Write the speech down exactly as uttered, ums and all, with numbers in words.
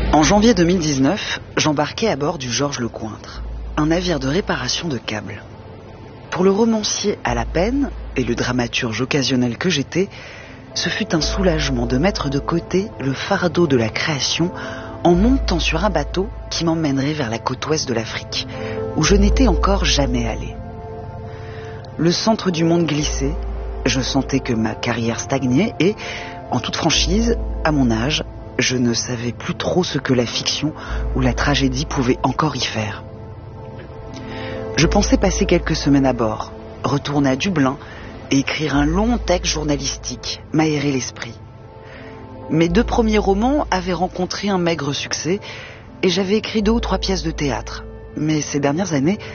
En janvier deux mille dix-neuf, j'embarquais à bord du Georges Lecointre, un navire de réparation de câbles. Pour le romancier à la peine et le dramaturge occasionnel que j'étais, ce fut un soulagement de mettre de côté le fardeau de la création en montant sur un bateau qui m'emmènerait vers la côte ouest de l'Afrique, où je n'étais encore jamais allé. Le centre du monde glissait, je sentais que ma carrière stagnait et, en toute franchise, à mon âge, je ne savais plus trop ce que la fiction ou la tragédie pouvaient encore y faire. Je pensais passer quelques semaines à bord, retourner à Dublin et écrire un long texte journalistique, m'aérer l'esprit. Mes deux premiers romans avaient rencontré un maigre succès et j'avais écrit deux ou trois pièces de théâtre. Mais ces dernières années,